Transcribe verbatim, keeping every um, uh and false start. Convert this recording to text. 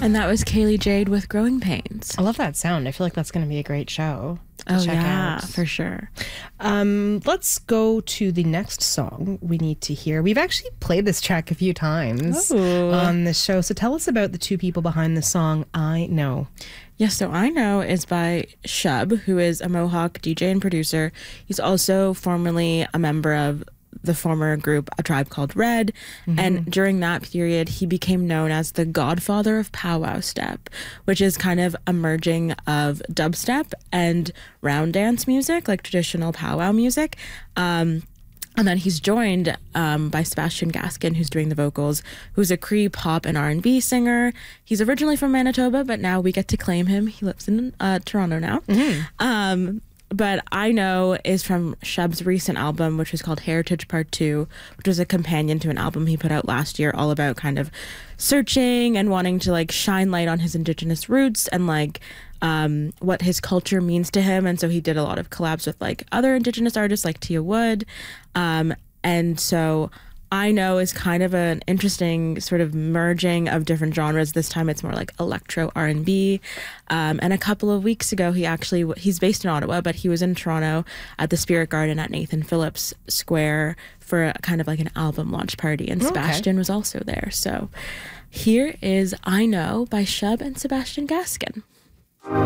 And that was Kaylee Jade with Growing Pains. I love that sound. I feel like that's going to be a great show to Oh, check yeah, out. for sure. Um, let's go to the next song we need to hear. We've actually played this track a few times Ooh. on the show. So tell us about the two people behind the song, I Know. Yes, so I Know is by Shub, who is a Mohawk D J and producer. He's also formerly a member of the former group A Tribe Called Red, mm-hmm. and during that period he became known as the godfather of powwow step, which is kind of a merging of dubstep and round dance music, like traditional powwow music. Um, and then he's joined um, by Sebastian Gaskin, who's doing the vocals, who's a Cree pop and R and B singer. He's originally from Manitoba, but now we get to claim him. He lives in uh, Toronto now. Mm-hmm. Um, But I Know is from Shub's recent album, which was called Heritage Part two, which was a companion to an album he put out last year, all about kind of searching and wanting to like shine light on his Indigenous roots and like um, what his culture means to him. And so he did a lot of collabs with like other Indigenous artists like Tia Wood. Um, and so I Know is kind of an interesting sort of merging of different genres. This time it's more like electro R and B. Um, and a couple of weeks ago, he actually, he's based in Ottawa, but he was in Toronto at the Spirit Garden at Nathan Phillips Square for a, kind of like an album launch party. And Sebastian okay. was also there. So here is I Know by Shub and Sebastian Gaskin.